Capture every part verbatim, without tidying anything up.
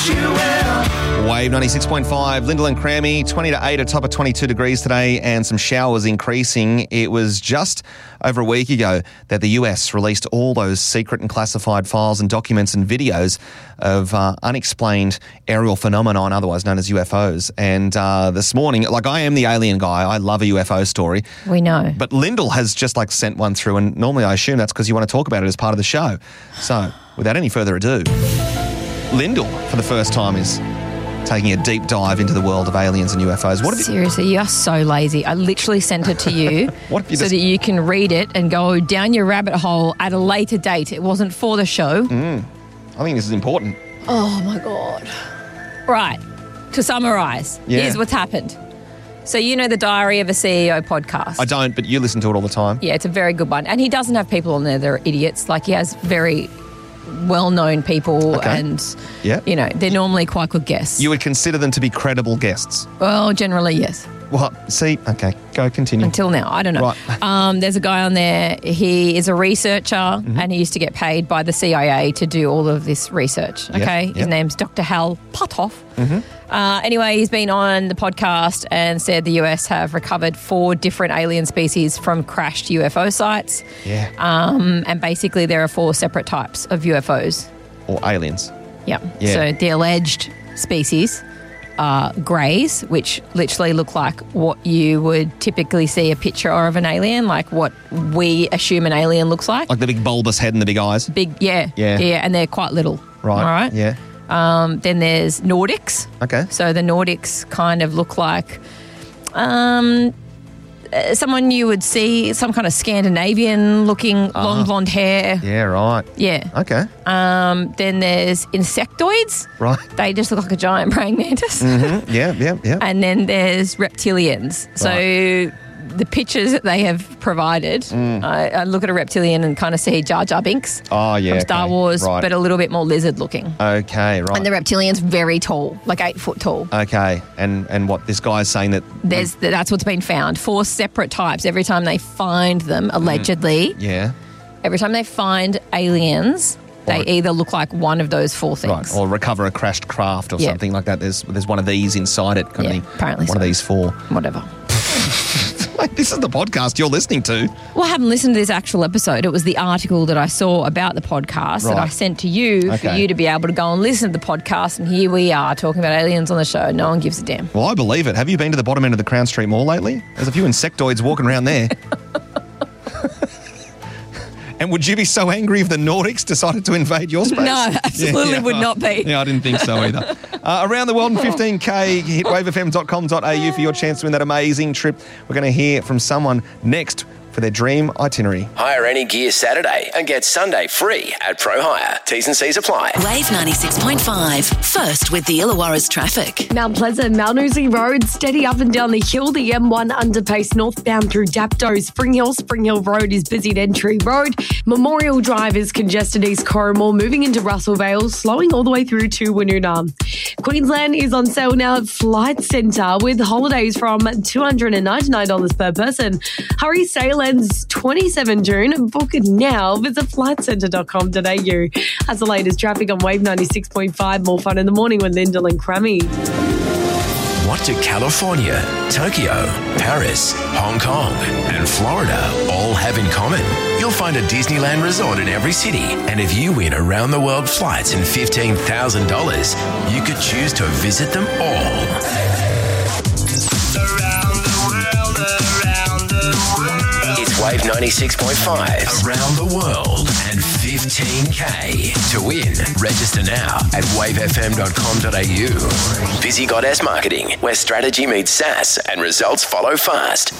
Yes, you will. Wave ninety-six point five, Lyndall and Crammy, twenty to eight, a top of twenty-two degrees today, and some showers increasing. It was just over a week ago that the U S released all those secret and classified files and documents and videos of uh, unexplained aerial phenomenon, otherwise known as U F Os. And uh, this morning, like, I am the alien guy. I love a U F O story. We know. But Lyndall has just, like, sent one through, and normally I assume that's because you want to talk about it as part of the show. So, without any further ado, Lyndall, for the first time, is taking a deep dive into the world of aliens and U F Os. What have you... Seriously, you're so lazy. I literally sent it to you, What have you so just... that you can read it and go down your rabbit hole at a later date. It wasn't for the show. Mm. I think this is important. Oh, my God. Right. To summarise, Yeah. here's what's happened. So you know the Diary of a C E O podcast? I don't, but you listen to it all the time. Yeah, it's a very good one. And he doesn't have people on there that are idiots. Like, he has very well-known people Okay. and, Yeah. you know, they're normally quite good guests. You would consider them to be credible guests. Well, generally, yes. Well, see, okay, go continue. Until now, I don't know. Right. Um, there's a guy on there. He is a researcher, Mm-hmm. and he used to get paid by the C I A to do all of this research. Yep, Okay, his yep. name's Doctor Hal Puthoff. Uh, anyway, he's been on the podcast and said the U S have recovered four different alien species from crashed U F O sites, Yeah. um, and basically there are four separate types of U F Os. Or aliens. Yeah. Yeah. So the alleged species are greys, which literally look like what you would typically see a picture of an alien, like what we assume an alien looks like. Like the big bulbous head and the big eyes. Big, yeah, Yeah. yeah, and they're quite little. Right. All right. Yeah. Um, then there's Nordics. Okay. So the Nordics kind of look like um, uh, someone you would see, some kind of Scandinavian-looking long blonde hair. Yeah, right. Yeah. Okay. Um, then there's insectoids. Right. They just look like a giant praying mantis. Mm-hmm. Yeah, yeah, yeah. And then there's reptilians. So Right. the pictures that they have provided, I, I look at a reptilian and kind of see Jar Jar Binks Oh, yeah. from Star okay. Wars, Right. but a little bit more lizard looking. Okay, right. And the reptilian's very tall, like eight foot tall. Okay, and and what this guy's saying that... There's that's what's been found. Four separate types. Every time they find them, allegedly, Yeah, every time they find aliens, they Or- either look like one of those four things. right. Or recover a crashed craft or Yeah. something like that. There's there's one of these inside it. Kind Yeah, of thing. apparently One so. of these four. Whatever. Like, this is the podcast you're listening to. Well, I haven't listened to this actual episode. It was the article that I saw about the podcast that Right. I sent to you for Okay. you to be able to go and listen to the podcast. And here we are talking about aliens on the show. No one gives a damn. Well, I believe it. Have you been to the bottom end of the Crown Street Mall lately? There's a few insectoids walking around there. And would you be so angry if the Nordics decided to invade your space? No, absolutely would not be. Yeah, I didn't think so either. Uh, around the world in fifteen K, hit wave f m dot com dot a u for your chance to win that amazing trip. We're going to hear from someone next for their dream itinerary. Hire any gear Saturday and get Sunday free at Pro Hire. T's and C's apply. Wave ninety-six point five. First with the Illawarra's traffic. Mount Pleasant, Malnoosie Road, steady up and down the hill. The M one underpace northbound through Dapto. Spring Hill, Spring Hill Road is busy at Entry Road. Memorial Drive is congested East Corrimal, moving into Russell Vale, slowing all the way through to Woonona. Queensland is on sale now at Flight Centre with holidays from two hundred ninety-nine dollars per person. Hurry sale ends twenty-seventh June. Book it now. Visit flight centre dot com dot a u. As the latest traffic on Wave ninety-six point five. More fun in the morning with Lyndall and Crammy. What do California, Tokyo, Paris, Hong Kong, and Florida all have in common? You'll find a Disneyland resort in every city. And if you win around the world flights and fifteen thousand dollars, you could choose to visit them all. It's Wave ninety-six point five. Around the world and fifteen K. To win, register now at wave f m dot com dot a u. Busy Goddess Marketing, where strategy meets sass and results follow fast.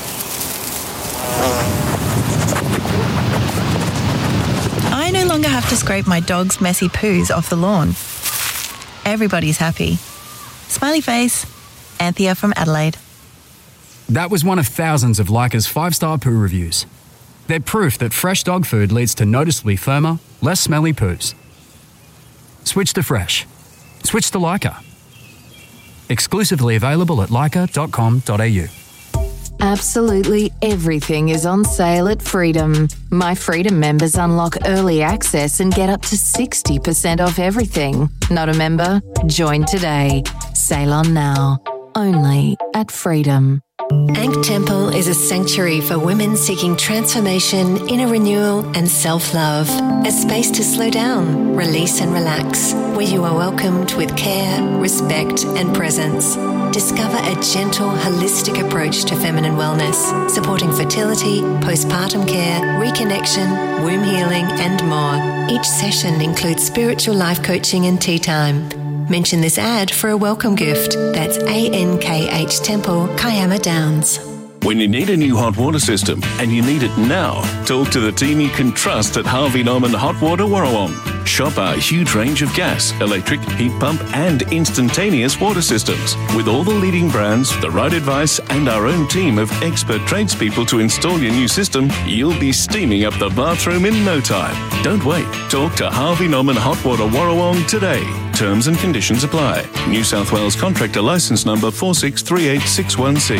I no longer have to scrape my dog's messy poos off the lawn. Everybody's happy. Smiley face. Anthea from Adelaide. That was one of thousands of Leica's five-star poo reviews. They're proof that fresh dog food leads to noticeably firmer, less smelly poos. Switch to fresh. Switch to Leica. Exclusively available at leica dot com dot a u. Absolutely everything is on sale at Freedom. My Freedom members unlock early access and get up to sixty percent off everything. Not a member? Join today. Sail on now. Only at Freedom. Ankh Temple is a sanctuary for women seeking transformation, inner renewal and self-love. A space to slow down, release and relax, where you are welcomed with care, respect and presence. Discover a gentle, holistic approach to feminine wellness, supporting fertility, postpartum care, reconnection, womb healing and more. Each session includes spiritual life coaching and tea time. Mention this ad for a welcome gift. That's A N K H Temple, Kiama Downs. When you need a new hot water system and you need it now, talk to the team you can trust at Harvey Norman Hot Water Warrawong. Shop our huge range of gas, electric, heat pump and instantaneous water systems. With all the leading brands, the right advice and our own team of expert tradespeople to install your new system, you'll be steaming up the bathroom in no time. Don't wait. Talk to Harvey Norman Hot Water Warrawong today. Terms and conditions apply. New South Wales Contractor Licence Number four six three eight six one C.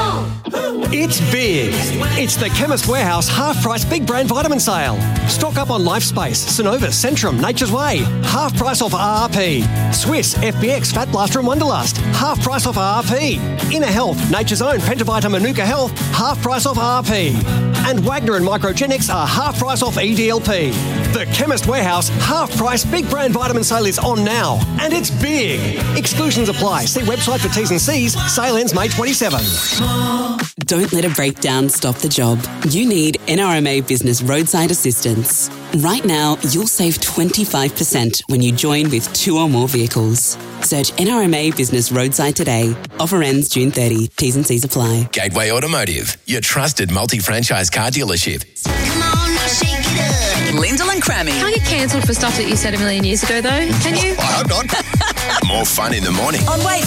It's big. It's the Chemist Warehouse half-price big brand vitamin sale. Stock up on Lifespace, Synovus, Centrum, Nature's Way. Half price off R R P. Swiss, F B X, Fat Blaster and Wonderlust. Half price off R R P. Inner Health, Nature's Own, Pentavita, Manuka Health. Half price off R R P. And Wagner and Microgenics are half price off E D L P. The Chemist Warehouse half-price big brand vitamin sale is on now. And it's big. Exclusions apply. See website for T's and C's. Sale ends May twenty-seventh. Don't let a breakdown stop the job. You need N R M A Business Roadside Assistance. Right now, you'll save twenty-five percent when you join with two or more vehicles. Search N R M A Business Roadside today. Offer ends June thirtieth. T's and C's apply. Gateway Automotive, your trusted multi-franchise car dealership. Come on, now shake it up. Lyndall and Crammy. Can't get cancelled for stuff that you said a million years ago, though, can you? I hope not. More fun in the morning. On Wave